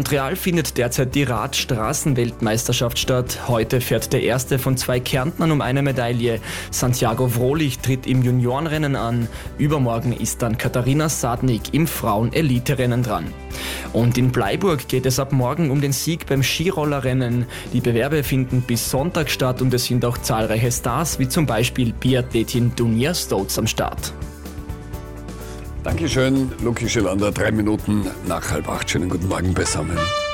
Montreal findet derzeit die Radstraßenweltmeisterschaft statt. Heute fährt der erste von 2 Kärntnern um eine Medaille. Santiago Wrohlich tritt im Juniorenrennen an. Übermorgen ist dann Katharina Sadnik im Frauen-Elite-Rennen dran. Und in Bleiburg geht es ab morgen um den Sieg beim Skirollerrennen. Die Bewerbe finden bis Sonntag statt und es sind auch zahlreiche Stars, wie zum Beispiel Biathletin Dunja Stolz am Start. Dankeschön, Luki Schillander, 3 Minuten nach 7:30. Schönen guten Morgen beisammen.